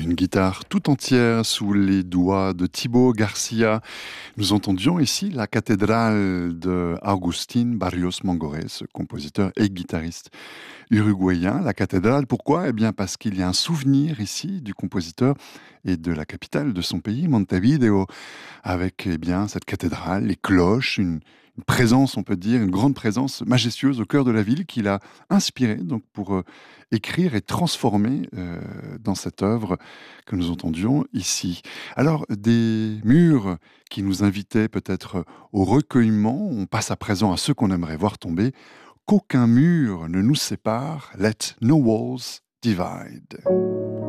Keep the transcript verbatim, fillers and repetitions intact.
une guitare tout entière sous les doigts de Thibaut Garcia. Nous entendions ici la cathédrale de Agustín Barrios Mangoré, ce compositeur et guitariste uruguayen. La cathédrale, pourquoi? Eh bien parce qu'il y a un souvenir ici du compositeur et de la capitale de son pays, Montevideo, avec eh bien cette cathédrale, les cloches, une, une présence, on peut dire, une grande présence majestueuse au cœur de la ville qui l'a inspiré donc pour euh, écrire et transformer euh, dans cette œuvre que nous entendions ici. Alors, des murs qui nous invitaient peut-être au recueillement, on passe à présent à ceux qu'on aimerait voir tomber. Qu'aucun mur ne nous sépare, let no walls divide.